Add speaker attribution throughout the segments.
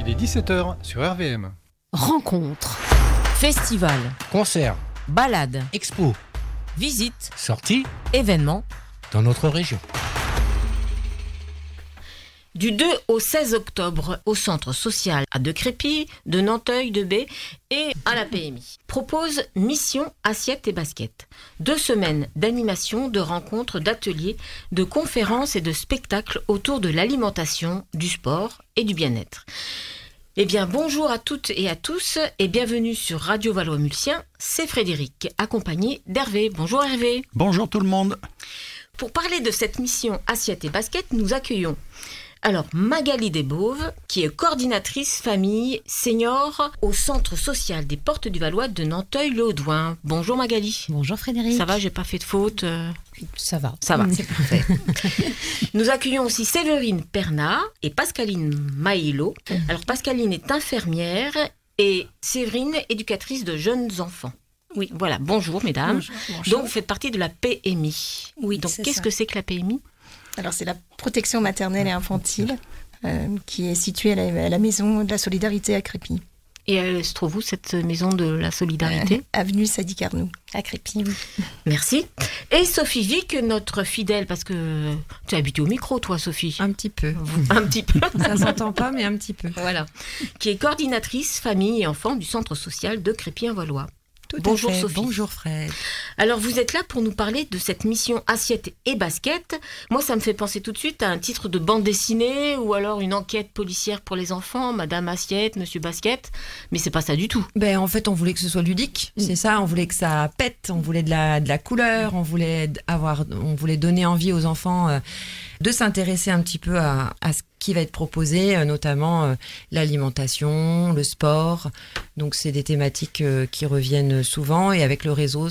Speaker 1: Il est 17h sur RVM.
Speaker 2: Rencontres, festivals,
Speaker 3: Concerts,
Speaker 2: balades,
Speaker 3: expos,
Speaker 2: visites,
Speaker 3: sorties
Speaker 2: événements.
Speaker 3: dans notre région.
Speaker 2: Du 2 au 16 octobre, au centre social à Decrépy, de Nanteuil, de Baie et à la PMI, propose Mission Assiette et Basket. 2 semaines d'animation, de rencontres, d'ateliers, de conférences et de spectacles autour de l'alimentation, du sport et du bien-être. Eh bien, bonjour à toutes et à tous et bienvenue sur Radio Valois-Mulsien. C'est Frédéric, accompagné d'Hervé. Bonjour Hervé.
Speaker 4: Bonjour tout le monde.
Speaker 2: Pour parler de cette mission Assiette et Basket, nous accueillons alors Magali Desbauves, qui est coordinatrice famille senior au centre social des Portes du Valois de Nanteuil-le-Haudouin. Bonjour Magali.
Speaker 5: Bonjour Frédéric.
Speaker 2: Ça va, j'ai pas fait de faute
Speaker 5: Ça va.
Speaker 2: Ça va, c'est parfait. Nous accueillons aussi Séverine Pernat et Pascaline Maïlo. Alors Pascaline est infirmière et Séverine éducatrice de jeunes enfants. Oui, voilà, bonjour mesdames.
Speaker 6: Bonjour.
Speaker 2: Donc vous faites partie de la PMI.
Speaker 6: Oui,
Speaker 2: donc
Speaker 6: c'est
Speaker 2: qu'est-ce
Speaker 6: ça.
Speaker 2: que c'est que la PMI ?
Speaker 6: Alors, c'est la protection maternelle et infantile qui est située à la maison de la Solidarité à Crépy.
Speaker 2: Et elle se trouve où, cette maison de la solidarité ?
Speaker 6: Avenue Sadi Carnot à Crépy.
Speaker 2: Merci. Et Sophie Vic, notre fidèle, parce que tu es habituée au micro, toi, Sophie.
Speaker 7: Un petit peu.
Speaker 2: Un petit peu.
Speaker 7: Ça s'entend pas, mais un petit peu.
Speaker 2: Voilà. Qui est coordinatrice famille et enfants du centre social de Crépy-en-Valois.
Speaker 7: Tout
Speaker 2: Bonjour
Speaker 7: à fait.
Speaker 2: Sophie.
Speaker 7: Bonjour Fred.
Speaker 2: Alors, vous êtes là pour nous parler de cette mission Assiette et Basket. Moi, ça me fait penser tout de suite à un titre de bande dessinée ou alors une enquête policière pour les enfants, Madame Assiette, Monsieur Basket. Mais c'est pas ça du tout.
Speaker 7: Ben, en fait, on voulait que ce soit ludique. C'est ça, on voulait que ça pète, on voulait de la couleur, on voulait donner envie aux enfants de s'intéresser un petit peu à ce qui va être proposé, notamment l'alimentation, le sport. Donc, c'est des thématiques qui reviennent souvent. Et avec le réseau,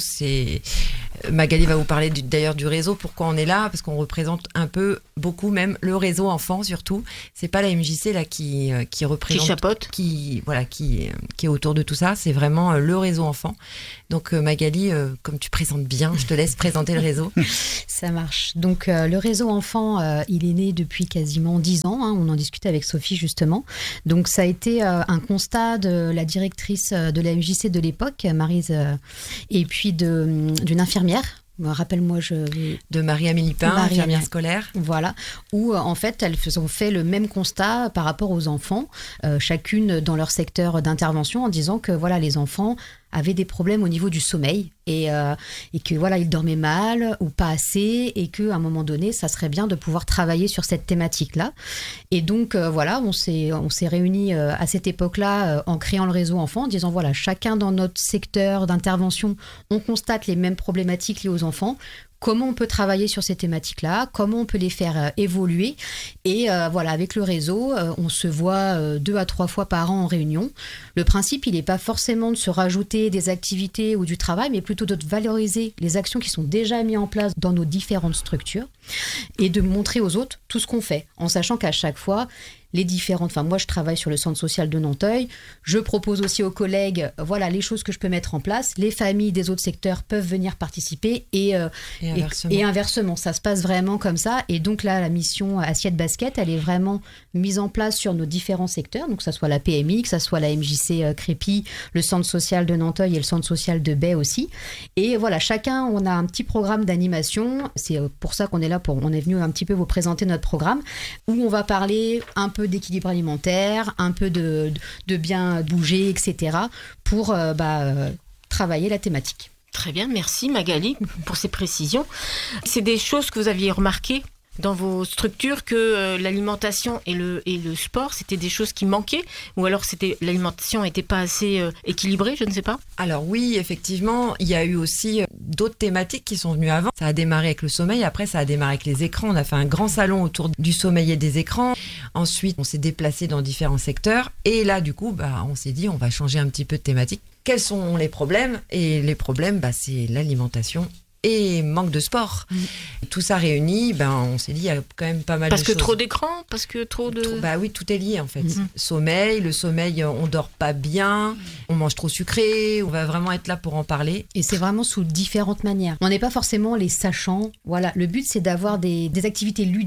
Speaker 7: Magali va vous parler d'ailleurs du réseau. Pourquoi on est là ? Parce qu'on représente un peu, beaucoup même, le réseau enfant surtout. C'est pas la MJC là qui représente...
Speaker 2: Qui chapeaute.
Speaker 7: Qui est autour de tout ça. C'est vraiment le réseau enfant. Donc, Magali, comme tu présentes bien, je te laisse présenter le réseau.
Speaker 5: Ça marche. Donc, le réseau enfant, il est né depuis quasiment 10 ans. On en discutait avec Sophie, justement. Donc, ça a été un constat de la directrice de la MJC de l'époque, Maryse, et puis d'une infirmière. Rappelle-moi,
Speaker 7: De Marie-Amélie Pain, infirmière scolaire.
Speaker 5: Voilà, où en fait elles ont fait le même constat par rapport aux enfants, chacune dans leur secteur d'intervention, en disant que voilà, les enfants avaient des problèmes au niveau du sommeil et que voilà, ils dormaient mal ou pas assez et qu'à un moment donné, ça serait bien de pouvoir travailler sur cette thématique-là. Et donc voilà, on s'est réunis à cette époque-là en créant le réseau enfant, en disant voilà, chacun dans notre secteur d'intervention, on constate les mêmes problématiques liées aux enfants. Comment on peut travailler sur ces thématiques-là, comment on peut les faire évoluer. Et voilà, avec le réseau, on se voit 2 à 3 fois par an en réunion. Le principe, il n'est pas forcément de se rajouter des activités ou du travail, mais plutôt de valoriser les actions qui sont déjà mises en place dans nos différentes structures et de montrer aux autres tout ce qu'on fait, en sachant qu'à chaque fois, moi je travaille sur le centre social de Nanteuil, je propose aussi aux collègues voilà les choses que je peux mettre en place, les familles des autres secteurs peuvent venir participer et inversement, ça se passe vraiment comme ça. Et donc là, la mission Assiette Basket, elle est vraiment mise en place sur nos différents secteurs, donc que ça soit la PMI, que ça soit la MJC Crépy, le centre social de Nanteuil et le centre social de Baie aussi. Et voilà, chacun, on a un petit programme d'animation, c'est pour ça qu'on est là, on est venu un petit peu vous présenter notre programme, où on va parler un peu d'équilibre alimentaire, un peu de bien bouger, etc. pour travailler la thématique.
Speaker 2: Très bien, merci Magali pour ces précisions. C'est des choses que vous aviez remarquées dans vos structures, que l'alimentation et le sport, c'était des choses qui manquaient, ou alors l'alimentation n'était pas assez équilibrée, je ne sais pas.
Speaker 7: Alors oui, effectivement, il y a eu aussi d'autres thématiques qui sont venues avant. Ça a démarré avec le sommeil, après ça a démarré avec les écrans. On a fait un grand salon autour du sommeil et des écrans. Ensuite, on s'est déplacé dans différents secteurs. Et là, du coup, on s'est dit, on va changer un petit peu de thématique. Quels sont les problèmes ? Et les problèmes, c'est l'alimentation et manque de sport. Tout ça réuni, on s'est dit, il y a quand même pas mal de choses.
Speaker 2: Parce que trop d'écran ? Parce que trop de...
Speaker 7: Oui, tout est lié en fait. Le sommeil, on dort pas bien, on mange trop sucré, on va vraiment être là pour en parler.
Speaker 5: Et c'est vraiment sous différentes manières. On n'est pas forcément les sachants. Voilà, le but c'est d'avoir des activités ludiques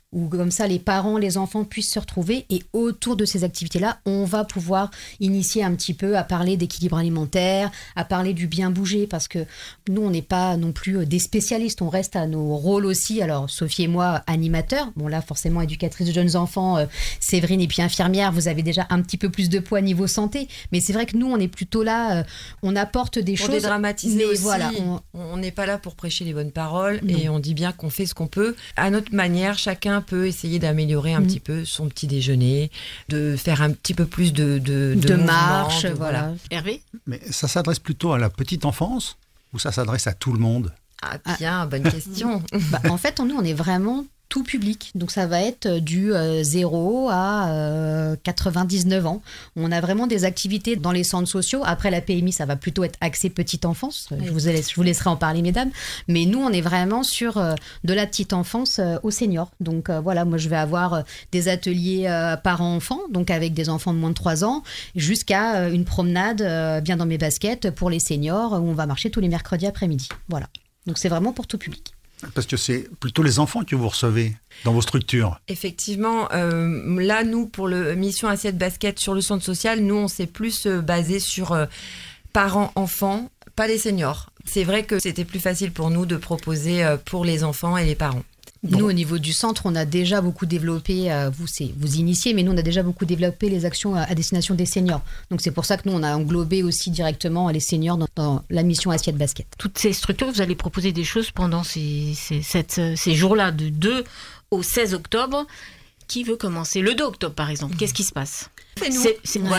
Speaker 5: où comme ça les parents, les enfants puissent se retrouver et autour de ces activités-là, on va pouvoir initier un petit peu à parler d'équilibre alimentaire, à parler du bien bouger, parce que nous, on n'est pas non plus des spécialistes, on reste à nos rôles aussi. Alors, Sophie et moi, animateurs, bon là, forcément, éducatrice de jeunes enfants, Séverine et puis infirmière, vous avez déjà un petit peu plus de poids niveau santé, mais c'est vrai que nous, on est plutôt là, on apporte des
Speaker 7: pour
Speaker 5: choses.
Speaker 7: dédramatiser
Speaker 5: mais
Speaker 7: aussi,
Speaker 5: voilà,
Speaker 7: on n'est pas là pour prêcher les bonnes paroles
Speaker 5: Non.
Speaker 7: et on dit bien qu'on fait ce qu'on peut. À notre manière, chacun peut essayer d'améliorer un petit peu son petit déjeuner, de faire un petit peu plus de mouvement,
Speaker 5: marche,
Speaker 7: de-
Speaker 5: voilà.
Speaker 2: Hervé ?
Speaker 1: Mais ça s'adresse plutôt à la petite enfance ou ça s'adresse à tout le monde?
Speaker 7: Ah bien, bonne question.
Speaker 5: Bah, en fait, nous, on est vraiment tout public. Donc, ça va être du 0 à 99 ans. On a vraiment des activités dans les centres sociaux. Après, la PMI, ça va plutôt être axé petite enfance. Je vous laisserai en parler, mesdames. Mais nous, on est vraiment sur de la petite enfance aux seniors. Donc, voilà, moi, je vais avoir des ateliers parents-enfants, donc avec des enfants de moins de 3 ans, jusqu'à une promenade bien dans mes baskets pour les seniors, où on va marcher tous les mercredis après-midi. Voilà. Donc, c'est vraiment pour tout public.
Speaker 1: Parce que c'est plutôt les enfants que vous recevez dans vos structures.
Speaker 7: Effectivement, là, nous, pour le mission Assiette Basket sur le centre social, nous, on s'est plus basé sur parents-enfants, pas les seniors. C'est vrai que c'était plus facile pour nous de proposer pour les enfants et les parents.
Speaker 5: Nous, au niveau du centre, on a déjà beaucoup développé, vous initiez, mais nous, on a déjà beaucoup développé les actions à destination des seniors. Donc, c'est pour ça que nous, on a englobé aussi directement les seniors dans la mission Assiette Basket.
Speaker 2: Toutes ces structures, vous allez proposer des choses pendant ces jours-là, de 2 au 16 octobre. Qui veut commencer? Le 2 octobre, par exemple. Qu'est-ce qui se passe?
Speaker 7: C'est nous.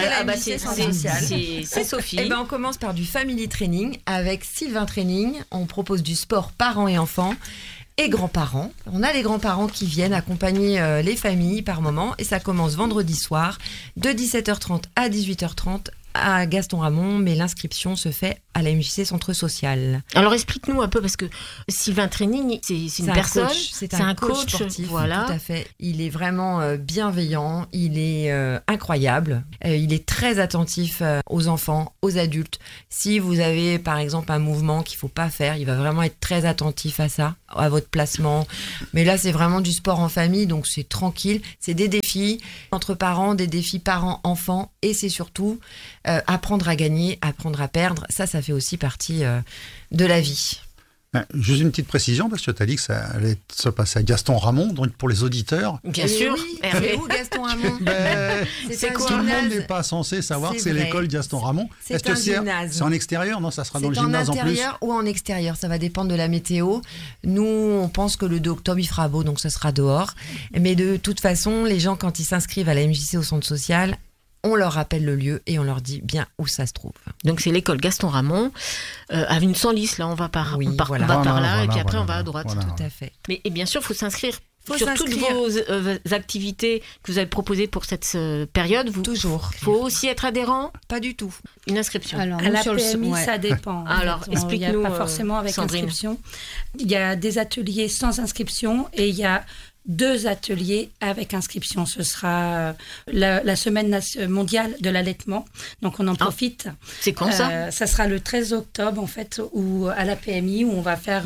Speaker 2: C'est Sophie.
Speaker 7: Eh ben, on commence par du family training avec Sylvain Training. On propose du sport parents et enfants et grands-parents. On a les grands-parents qui viennent accompagner les familles par moment et ça commence vendredi soir de 17h30 à 18h30 à Gaston Ramon, mais l'inscription se fait à la MJC Centre Social.
Speaker 2: Alors explique-nous un peu, parce que Sylvain Training, c'est une personne,
Speaker 7: c'est un coach sportif,
Speaker 2: voilà.
Speaker 7: Tout à fait. Il est vraiment bienveillant, il est incroyable, il est très attentif aux enfants, aux adultes. Si vous avez par exemple un mouvement qu'il ne faut pas faire, il va vraiment être très attentif à ça, à votre placement. Mais là, c'est vraiment du sport en famille, donc c'est tranquille. C'est des défis entre parents, des défis parents-enfants, et c'est surtout apprendre à gagner, apprendre à perdre. Ça fait aussi partie de la vie.
Speaker 1: Juste une petite précision, parce que tu as dit que ça allait se passer à Gaston Ramon, donc pour les auditeurs.
Speaker 2: Bien sûr.
Speaker 7: Oui, c'est où Gaston Ramon?
Speaker 2: C'est quoi?
Speaker 1: Tout le monde n'est pas censé savoir que c'est
Speaker 7: vrai.
Speaker 1: l'école Gaston Ramon.
Speaker 7: C'est un gymnase.
Speaker 1: C'est en extérieur? Non, ça sera dans le
Speaker 7: C'est en
Speaker 1: gymnase en plus.
Speaker 7: intérieur ou en extérieur, ça va dépendre de la météo. Nous, on pense que le 2 octobre, il fera beau, donc ça sera dehors. Mais de toute façon, les gens, quand ils s'inscrivent à la MJC au centre social, on leur rappelle le lieu et on leur dit bien où ça se trouve.
Speaker 2: Donc c'est l'école Gaston Ramon, à une Senlis, là on va par,
Speaker 7: Oui,
Speaker 2: on part
Speaker 7: voilà.
Speaker 2: par là,
Speaker 1: Voilà,
Speaker 2: et puis après
Speaker 1: voilà,
Speaker 2: on va à droite.
Speaker 1: voilà.
Speaker 7: Tout à fait.
Speaker 2: Mais et bien sûr, il faut s'inscrire
Speaker 7: Faut
Speaker 2: sur toutes
Speaker 7: s'inscrire.
Speaker 2: vos activités que vous avez proposées pour cette période.
Speaker 7: Toujours.
Speaker 2: Il faut aussi être adhérent,
Speaker 7: Pas du tout.
Speaker 2: une inscription.
Speaker 5: Alors,
Speaker 3: À
Speaker 5: nous,
Speaker 3: la
Speaker 5: sur le-
Speaker 3: PMI,
Speaker 5: ouais.
Speaker 3: ça dépend.
Speaker 2: Alors,
Speaker 3: Il n'y a
Speaker 2: explique-nous,
Speaker 3: pas forcément avec
Speaker 2: Sandrine.
Speaker 3: inscription. Il y a des ateliers sans inscription et il y a 2 ateliers avec inscription. Ce sera la semaine mondiale de l'allaitement. Donc, on en profite.
Speaker 2: C'est quand ça?
Speaker 3: Ça sera le 13 octobre, en fait, à la PMI, où on va faire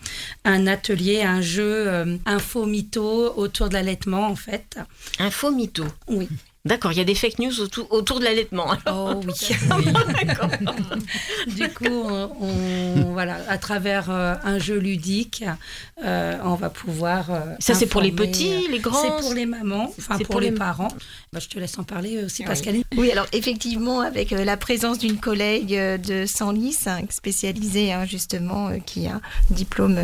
Speaker 3: un atelier, un jeu info-mytho autour de l'allaitement, en fait.
Speaker 2: Info mytho.
Speaker 3: Oui.
Speaker 2: D'accord, il y a des fake news autour de l'allaitement.
Speaker 3: Oh oui.
Speaker 2: D'accord.
Speaker 3: Du coup, voilà, à travers un jeu ludique, on va pouvoir.
Speaker 2: Ça, c'est pour les
Speaker 3: informer,
Speaker 2: petits, les grands?
Speaker 3: C'est pour les mamans, enfin
Speaker 2: C'est
Speaker 3: pour
Speaker 2: pour
Speaker 3: les
Speaker 2: les-
Speaker 3: parents. Bah, je te laisse en parler aussi,
Speaker 7: Oui.
Speaker 3: Pascaline.
Speaker 6: Oui, alors effectivement, avec la présence d'une collègue de Senlis, spécialisée justement, qui a un diplôme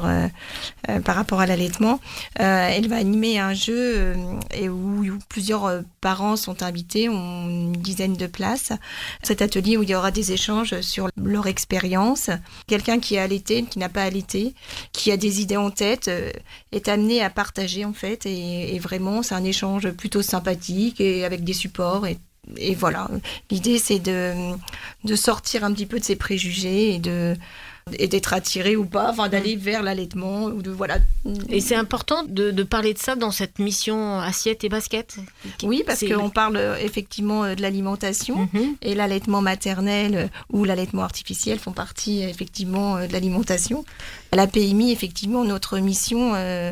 Speaker 6: par rapport à l'allaitement, elle va animer un jeu et où plusieurs parents sont invités, ont une dizaine de places. Cet atelier où il y aura des échanges sur leur expérience. Quelqu'un qui a allaité, qui n'a pas allaité, qui a des idées en tête, est amené à partager en fait, et vraiment c'est un échange plutôt sympathique et avec des supports et voilà. L'idée c'est de sortir un petit peu de ses préjugés et d'être attiré ou pas, enfin d'aller vers l'allaitement ou de voilà.
Speaker 2: Et c'est important de parler de ça dans cette mission Assiette et Basket.
Speaker 6: Oui, parce
Speaker 2: C'est-
Speaker 6: qu'on parle effectivement de l'alimentation
Speaker 2: Mhm.
Speaker 6: et l'allaitement maternel ou l'allaitement artificiel font partie effectivement de l'alimentation. À la PMI, effectivement, notre mission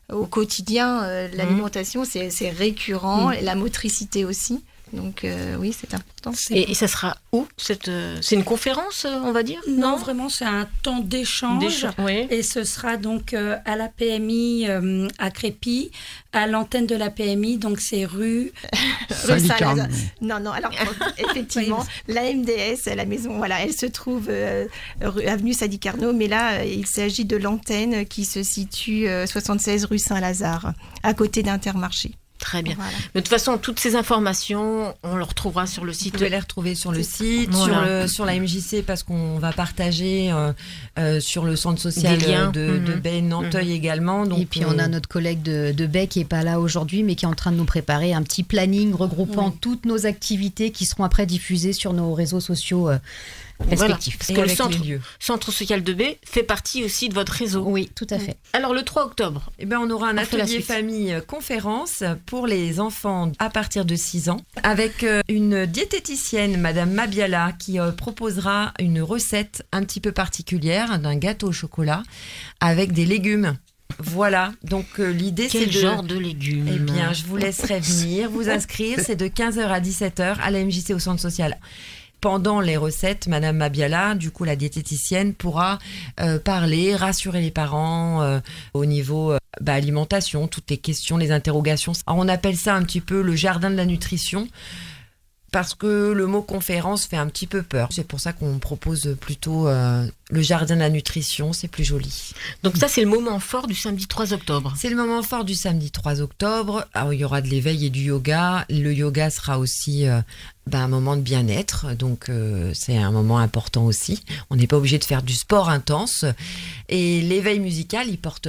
Speaker 6: au quotidien, l'alimentation, c'est récurrent, et la motricité aussi. Donc oui, c'est important.
Speaker 2: Et ça sera où c'est une conférence, on va dire?
Speaker 3: Non, vraiment, c'est un temps d'échange.
Speaker 2: Oui.
Speaker 3: Et ce sera donc à la PMI à Crépy, à l'antenne de la PMI, donc c'est rue
Speaker 6: Saint-Lazare. Non, alors effectivement, la MDS, la maison, voilà, elle se trouve avenue Sadi Carnot, mais là, il s'agit de l'antenne qui se situe 76 rue Saint-Lazare, à côté d'Intermarché.
Speaker 2: Très bien.
Speaker 6: Voilà.
Speaker 2: Mais de toute façon, toutes ces informations, on les retrouvera sur le site.
Speaker 7: Vous pouvez les retrouver sur le site,
Speaker 2: voilà.
Speaker 7: sur la MJC, parce qu'on va partager sur le centre social de Baie Nanteuil également. Donc,
Speaker 5: et puis on a notre collègue de Baie qui n'est pas là aujourd'hui, mais qui est en train de nous préparer un petit planning regroupant toutes nos activités qui seront après diffusées sur nos réseaux sociaux respectifs.
Speaker 2: Voilà, parce que le centre social de Baie fait partie aussi de votre réseau.
Speaker 5: Oui, tout à fait.
Speaker 2: Alors le 3 octobre,
Speaker 7: on aura un atelier famille conférence pour les enfants à partir de 6 ans avec une diététicienne, Madame Mabiala, qui proposera une recette un petit peu particulière d'un gâteau au chocolat avec des légumes. Voilà, donc l'idée c'est
Speaker 2: quel genre de légumes?
Speaker 7: Eh bien, je vous laisserai venir, vous inscrire, c'est de 15h à 17h à la MJC au centre social. Pendant les recettes, Madame Mabiala, du coup la diététicienne, pourra parler, rassurer les parents au niveau alimentation, toutes les questions, les interrogations. Alors, on appelle ça un petit peu le jardin de la nutrition, parce que le mot conférence fait un petit peu peur. C'est pour ça qu'on propose plutôt le jardin de la nutrition, c'est plus joli.
Speaker 2: Donc ça, c'est le moment fort du samedi 3 octobre.
Speaker 7: C'est le moment fort du samedi 3 octobre. Alors, il y aura de l'éveil et du yoga. Le yoga sera aussi un moment de bien-être, donc c'est un moment important aussi. On n'est pas obligé de faire du sport intense. Et l'éveil musical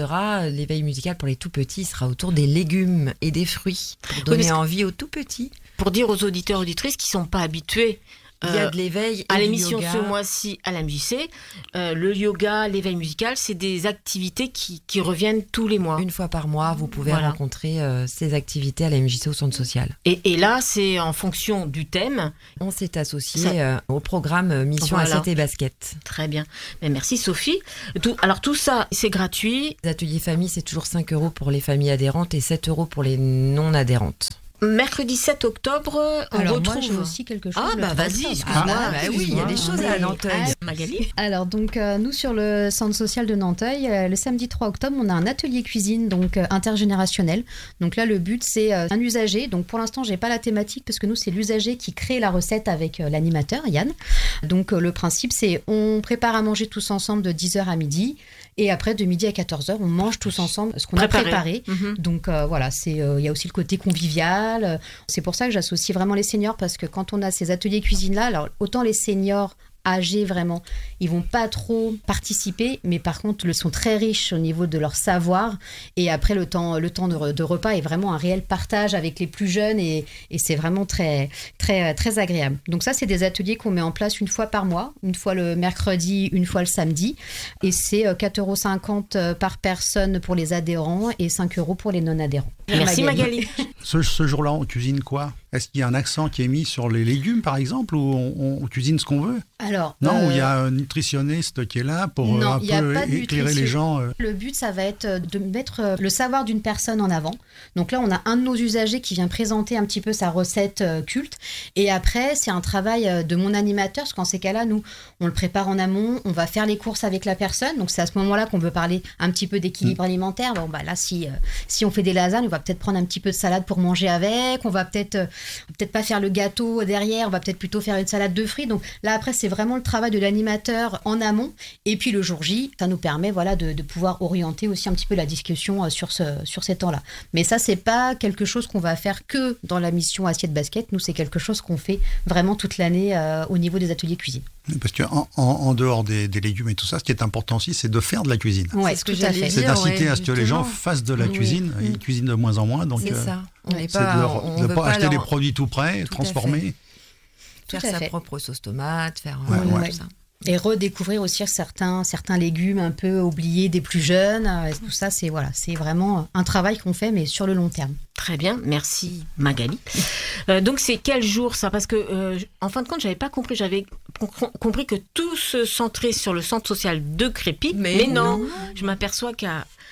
Speaker 7: pour les tout petits, il sera autour des légumes et des fruits, pour donner envie aux tout petits.
Speaker 2: Pour dire aux auditeurs et auditrices qui ne sont pas habitués
Speaker 7: il y a de l'éveil
Speaker 2: à l'émission ce mois-ci à la MJC, le yoga, l'éveil musical, c'est des activités qui reviennent tous les mois.
Speaker 7: Une fois par mois, vous pouvez rencontrer ces activités à la MJC au centre social.
Speaker 2: Et là, c'est en fonction du thème.
Speaker 7: On s'est associé au programme Mission Assiette et Basket.
Speaker 2: Très bien. Mais merci Sophie. Alors tout ça, c'est gratuit.
Speaker 7: Les ateliers famille, c'est toujours 5 € pour les familles adhérentes et 7 € pour les non adhérentes.
Speaker 2: Mercredi 7 octobre, on retrouve...
Speaker 5: moi j'ai aussi quelque chose.
Speaker 2: Vas-y, excuse-moi.
Speaker 7: Oui, il y a des choses à Nanteuil.
Speaker 2: Magali.
Speaker 5: Alors donc nous sur le centre social de Nanteuil, le samedi 3 octobre, on a un atelier cuisine donc intergénérationnel. Donc là le but c'est un usager. Donc pour l'instant j'ai pas la thématique parce que nous c'est l'usager qui crée la recette avec l'animateur Yann. Donc le principe c'est on prépare à manger tous ensemble de 10h à midi. Et après, de midi à 14h, on mange tous ensemble ce qu'on a préparé. Donc voilà, il y a aussi le côté convivial. C'est pour ça que j'associe vraiment les seniors, parce que quand on a ces ateliers cuisine-là, alors autant les seniors âgés vraiment, ils vont pas trop participer, mais par contre ils sont très riches au niveau de leur savoir, et après le temps de repas est vraiment un réel partage avec les plus jeunes, et c'est vraiment très très très agréable. Donc ça c'est des ateliers qu'on met en place une fois par mois, une fois le mercredi, une fois le samedi, et c'est 4,50 € par personne pour les adhérents et 5 € pour les non-adhérents.
Speaker 2: Merci Magali.
Speaker 1: Ce jour-là, on cuisine quoi? Est-ce qu'il y a un accent qui est mis sur les légumes, par exemple, ou on cuisine ce qu'on veut?
Speaker 5: Alors,
Speaker 1: non, où il y a un nutritionniste qui est là pour un peu éclairer les gens.
Speaker 5: Le but, ça va être de mettre le savoir d'une personne en avant. Donc là, on a un de nos usagers qui vient présenter un petit peu sa recette culte. Et après, c'est un travail de mon animateur, parce qu'en ces cas-là, nous, on le prépare en amont, on va faire les courses avec la personne. Donc c'est à ce moment-là qu'on veut parler un petit peu d'équilibre alimentaire. Bon, là, si on fait des lasagnes, on va peut-être prendre un petit peu de salade pour manger avec. On va peut-être pas faire le gâteau derrière, on va peut-être plutôt faire une salade de fruits. Donc là, après, c'est vraiment le travail de l'animateur en amont. Et puis le jour J, ça nous permet de pouvoir orienter aussi un petit peu la discussion sur ces temps-là. Mais ça, c'est pas quelque chose qu'on va faire que dans la mission Assiette Basket. Nous, c'est quelque chose qu'on fait vraiment toute l'année au niveau des ateliers cuisine.
Speaker 1: Parce qu'en dehors des légumes et tout ça, ce qui est important aussi, c'est de faire de la cuisine.
Speaker 5: Ouais, tout à fait.
Speaker 1: C'est d'inciter à ce que les gens fassent de la cuisine. Ils cuisinent de moins en moins. Donc,
Speaker 7: c'est ça.
Speaker 1: On ne veut pas acheter des produits tout prêts, transformés.
Speaker 7: Faire sa propre sauce tomate, faire tout ça.
Speaker 5: Et redécouvrir aussi certains légumes un peu oubliés des plus jeunes. Tout ça, c'est vraiment un travail qu'on fait, mais sur le long terme.
Speaker 2: Très bien, merci Magali. Donc c'est quel jour ça? Parce que en fin de compte, j'avais pas compris. J'avais compris que tout se centrait sur le centre social de Crépy, mais non. Je m'aperçois qu'à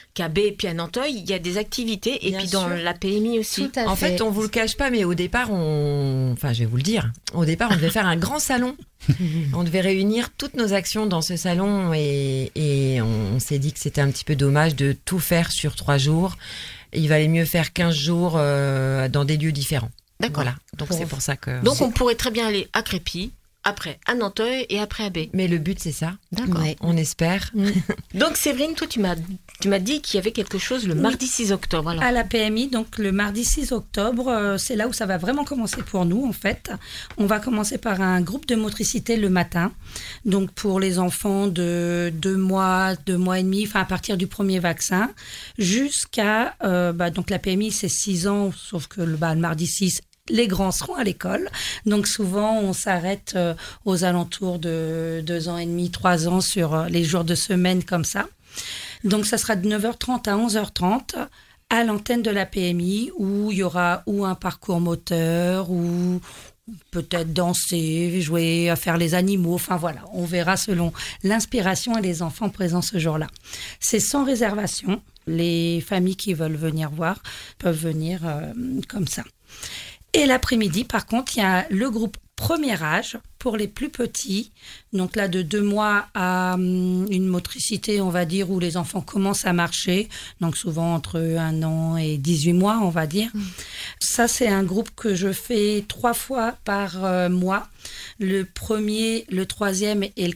Speaker 2: qu'à B et puis à Nanteuil, il y a des activités et
Speaker 5: Bien
Speaker 2: puis dans
Speaker 5: sûr.
Speaker 2: la PMI aussi.
Speaker 5: Tout à
Speaker 7: En fait, on vous le cache pas, mais au départ, enfin, je vais vous le dire. Au départ, on devait faire un grand salon. On devait réunir toutes nos actions dans ce salon et on s'est dit que c'était un petit peu dommage de tout faire sur 3 jours. Il valait mieux faire 15 jours dans des lieux différents.
Speaker 2: D'accord.
Speaker 7: Voilà. Donc c'est pour ça que.
Speaker 2: Donc on pourrait très bien aller à Crépy, après à Nanteuil et après à B.
Speaker 7: Mais le but, c'est ça.
Speaker 2: D'accord.
Speaker 5: Ouais.
Speaker 7: On espère.
Speaker 2: Donc Séverine, toi tu m'as dit qu'il y avait quelque chose le mardi 6 octobre. Alors.
Speaker 3: À la PMI, donc le mardi 6 octobre, c'est là où ça va vraiment commencer pour nous en fait. On va commencer par un groupe de motricité le matin, donc pour les enfants de 2 mois, 2 mois et demi, enfin à partir du premier vaccin, jusqu'à, donc la PMI c'est 6 ans, sauf que le mardi 6, les grands seront à l'école. Donc souvent, on s'arrête aux alentours de 2 ans et demi, 3 ans sur les jours de semaine comme ça. Donc ça sera de 9h30 à 11h30 à l'antenne de la PMI où il y aura ou un parcours moteur ou peut-être danser, jouer, faire les animaux. Enfin voilà, on verra selon l'inspiration et les enfants présents ce jour-là. C'est sans réservation. Les familles qui veulent venir voir peuvent venir comme ça. Et l'après-midi, par contre, il y a le groupe premier âge pour les plus petits. Donc là, de 2 mois à une motricité, on va dire, où les enfants commencent à marcher. Donc souvent entre 1 an et 18 mois, on va dire. Ça, c'est un groupe que je fais 3 fois par mois. Le 1er, le 3e et le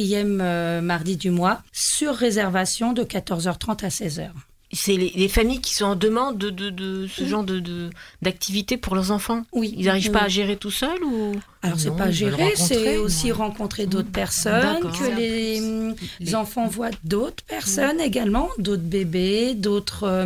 Speaker 3: 4e mardi du mois, sur réservation de 14h30 à 16h.
Speaker 2: C'est les familles qui sont en demande de ce genre d'activité pour leurs enfants.
Speaker 3: Oui.
Speaker 2: Ils n'arrivent pas à gérer tout seuls ou...
Speaker 3: Alors, c'est
Speaker 7: Non,
Speaker 3: pas
Speaker 7: ils veulent
Speaker 3: gérer, c'est
Speaker 7: rencontrer,
Speaker 3: aussi
Speaker 7: non.
Speaker 3: rencontrer d'autres personnes,
Speaker 2: D'accord.
Speaker 3: que les enfants voient d'autres personnes également, d'autres bébés, d'autres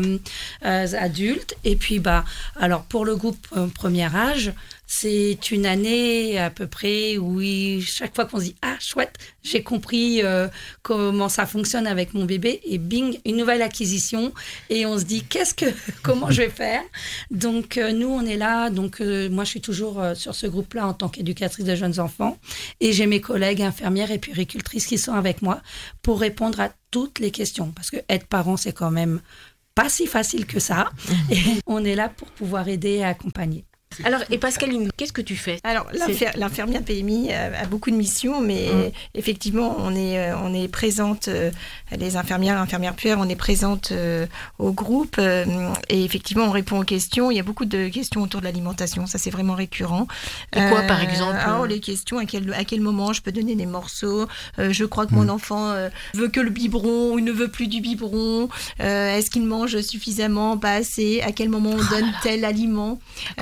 Speaker 3: adultes. Et puis, alors pour le groupe premier âge, c'est une année à peu près où chaque fois qu'on se dit « Ah, chouette, j'ai compris comment ça fonctionne avec mon bébé » et bing, une nouvelle acquisition. Et on se dit « Comment je vais faire ?» Donc, nous, on est là. Donc, moi, je suis toujours sur ce groupe-là en tant qu'éducatrice de jeunes enfants. Et j'ai mes collègues infirmières et puéricultrices qui sont avec moi pour répondre à toutes les questions. Parce que être parent, c'est quand même pas si facile que ça. Et on est là pour pouvoir aider et accompagner.
Speaker 2: Alors, et Pascaline, qu'est-ce que tu fais?
Speaker 6: Alors, l'infirmière PMI a beaucoup de missions, mais effectivement, on est présente, les infirmières puères, on est présente au groupe, et effectivement, on répond aux questions. Il y a beaucoup de questions autour de l'alimentation, ça c'est vraiment récurrent.
Speaker 2: Et quoi, par exemple?
Speaker 6: Alors, les questions, à quel moment je peux donner des morceaux? Je crois que mon enfant veut que le biberon, ou il ne veut plus du biberon. Est-ce qu'il mange suffisamment, pas assez? À quel moment on donne tel aliment?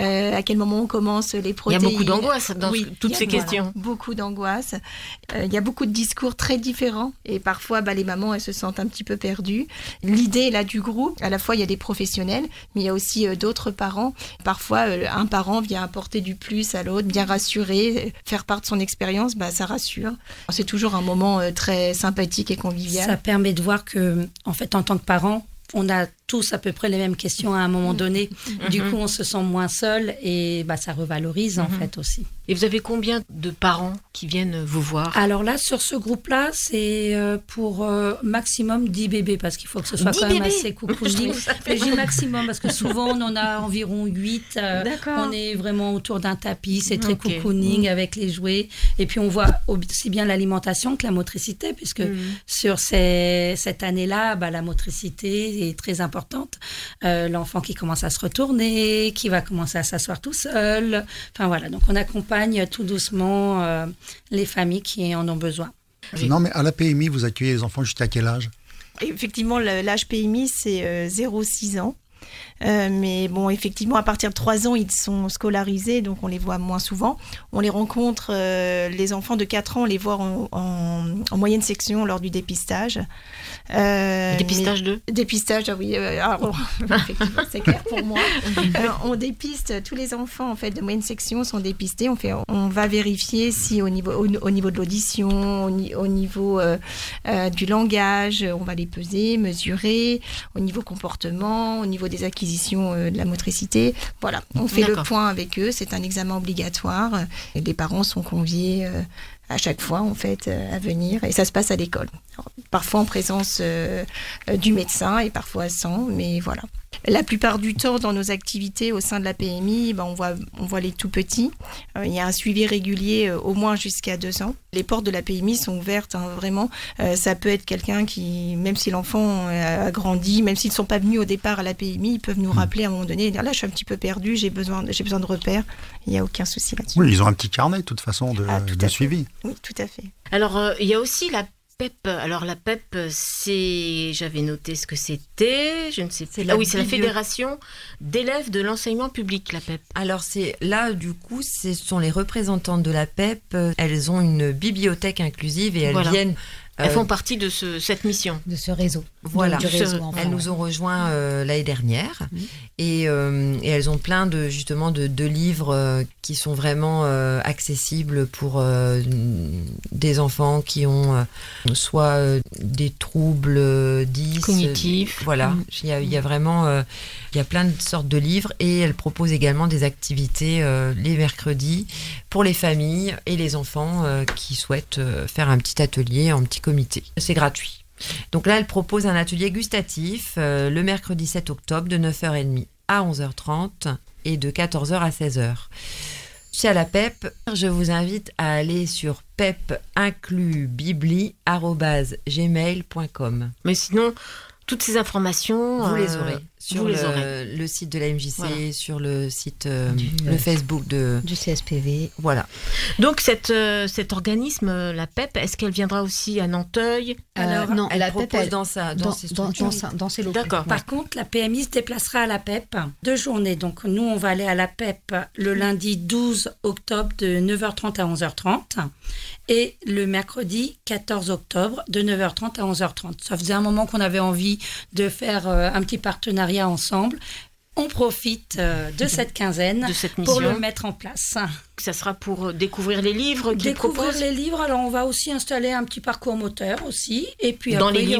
Speaker 6: À quel moment on commence les protéines?
Speaker 2: Il y a beaucoup d'angoisse dans toutes ces questions.
Speaker 6: Beaucoup d'angoisse. Il y a beaucoup de discours très différents et parfois les mamans elles se sentent un petit peu perdues. L'idée là du groupe, à la fois il y a des professionnels, mais il y a aussi d'autres parents. Parfois un parent vient apporter du plus à l'autre, bien rassurer, faire part de son expérience, ça rassure. C'est toujours un moment très sympathique et convivial.
Speaker 3: Ça permet de voir que, en fait, en tant que parent, on a tous à peu près les mêmes questions à un moment donné. Du coup, on se sent moins seul et ça revalorise en fait aussi.
Speaker 2: Et vous avez combien de parents qui viennent vous voir?
Speaker 3: Alors là, sur ce groupe-là, c'est pour maximum 10 bébés parce qu'il faut que ce soit quand même assez cocooning. Mais j'ai maximum parce que souvent, on en a environ 8. On est vraiment autour d'un tapis, c'est très cocooning avec les jouets. Et puis, on voit aussi bien l'alimentation que la motricité puisque sur cette année-là, la motricité est très importante. L'enfant qui commence à se retourner, qui va commencer à s'asseoir tout seul. Enfin voilà, donc on accompagne tout doucement les familles qui en ont besoin.
Speaker 1: Non, mais à la PMI, vous accueillez les enfants jusqu'à quel âge?
Speaker 6: Effectivement, l'âge PMI, c'est 0-6 ans. Mais bon, effectivement, à partir de 3 ans, ils sont scolarisés, donc on les voit moins souvent. On les rencontre, les enfants de 4 ans, on les voit en moyenne section lors du dépistage.
Speaker 2: Dépistage
Speaker 6: Dépistage, oui. Effectivement, c'est clair pour moi. On dépiste tous les enfants en fait de moyenne section sont dépistés. On va vérifier si au niveau de l'audition, au niveau du langage, on va les peser, mesurer, au niveau comportement, au niveau des acquisitions de la motricité. Voilà, on fait le point avec eux, c'est un examen obligatoire. Et les parents sont conviés à chaque fois, en fait, à venir. Et ça se passe à l'école. Alors, parfois en présence du médecin et parfois sans, mais voilà. La plupart du temps, dans nos activités au sein de la PMI, on voit les tout petits. Il y a un suivi régulier au moins jusqu'à 2 ans. Les portes de la PMI sont ouvertes, vraiment. Ça peut être quelqu'un qui, même si l'enfant a grandi, même s'ils ne sont pas venus au départ à la PMI, ils peuvent nous rappeler à un moment donné et dire là, je suis un petit peu perdu, j'ai besoin de repères. Il n'y a aucun souci là-dessus.
Speaker 1: Oui, ils ont un petit carnet, de toute façon, de suivi.
Speaker 6: Oui, tout à fait.
Speaker 2: Alors, il y a aussi la PEP. Alors, la PEP, j'avais noté ce que c'était, je ne sais plus. C'est la Fédération d'élèves de l'enseignement public, la PEP.
Speaker 7: Alors, du coup, ce sont les représentantes de la PEP. Elles ont une bibliothèque inclusive et elles viennent...
Speaker 2: Elles font partie de cette mission.
Speaker 5: De ce réseau.
Speaker 7: Voilà,
Speaker 5: du réseau
Speaker 7: elles nous ont rejoints l'année dernière et elles ont plein de livres qui sont vraiment accessibles pour des enfants qui ont soit des troubles 10
Speaker 2: cognitifs.
Speaker 7: Voilà, il y a vraiment il y a plein de sortes de livres et elles proposent également des activités les mercredis pour les familles et les enfants qui souhaitent faire un petit atelier en petit comité. C'est gratuit. Donc là, elle propose un atelier gustatif le mercredi 7 octobre de 9h30 à 11h30 et de 14h à 16h. Chez la PEP, je vous invite à aller sur pepinclusbibli@gmail.com.
Speaker 2: Mais sinon, toutes ces informations...
Speaker 7: Vous les aurez sur le site de la MJC, sur le site, le Facebook du
Speaker 5: CSPV.
Speaker 7: Voilà.
Speaker 2: Donc cet organisme, la PEP, est-ce qu'elle viendra aussi à Nanteuil?
Speaker 5: Non,
Speaker 7: elle
Speaker 5: la
Speaker 7: propose
Speaker 5: PEP,
Speaker 7: dans ses
Speaker 5: locaux.
Speaker 2: D'accord.
Speaker 3: Par contre, la PMI se déplacera à la PEP 2 journées. Donc nous, on va aller à la PEP le lundi 12 octobre de 9h30 à 11h30 et le mercredi 14 octobre de 9h30 à 11h30. Ça faisait un moment qu'on avait envie de faire un petit partenariat ensemble. On profite de cette quinzaine pour le mettre en place.
Speaker 2: Ça sera pour découvrir les livres qu'ils proposent.
Speaker 3: Découvrir les livres. Alors, on va aussi installer un petit parcours moteur aussi. Et puis
Speaker 2: dans
Speaker 3: après,
Speaker 2: les livres.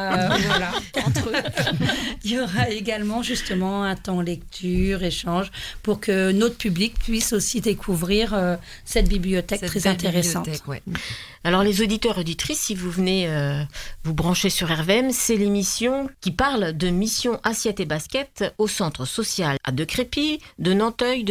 Speaker 3: Il y aura également justement un temps lecture, échange, pour que notre public puisse aussi découvrir cette bibliothèque très intéressante.
Speaker 2: Alors, les auditeurs et auditrices, si vous venez vous brancher sur RVM, c'est l'émission qui parle de mission assiette et basket au centre social à De Crépy, de Nanteuil,